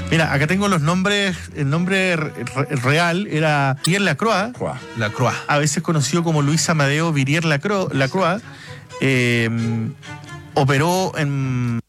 Mira, acá tengo los nombres. El nombre real era Pierre Lacroix. Lacroix. A veces conocido como Luis Amadeo Virier Lacroix. Operó en